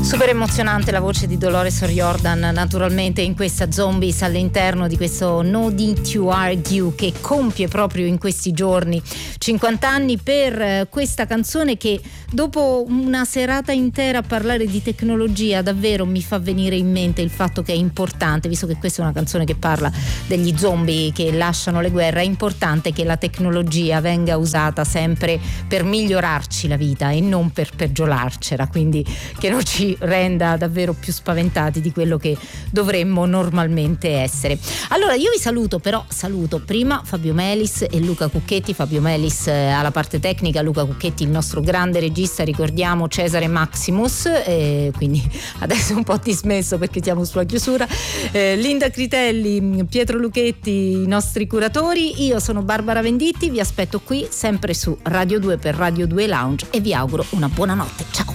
Super emozionante la voce di Dolores O'Riordan, naturalmente, in questa Zombies, all'interno di questo No Need to Argue, che compie proprio in questi giorni 50 anni, per questa canzone che, dopo una serata intera a parlare di tecnologia, davvero mi fa venire in mente il fatto che è importante, visto che questa è una canzone che parla degli zombie che lasciano le guerre, è importante che la tecnologia venga usata sempre per migliorarci la vita e non per peggiolarcela, quindi che non ci renda davvero più spaventati di quello che dovremmo normalmente essere. Allora io vi saluto, però saluto prima Fabio Melis e Luca Cucchetti. Fabio Melis alla parte tecnica, Luca Cucchetti il nostro grande regista, ricordiamo Cesare Maximus, quindi adesso è un po' dismesso perché siamo sulla chiusura. Linda Critelli, Pietro Luchetti, i nostri curatori. Io sono Barbara Venditti, vi aspetto qui sempre su Radio 2 per Radio 2 Lounge e vi auguro una buona notte. Ciao.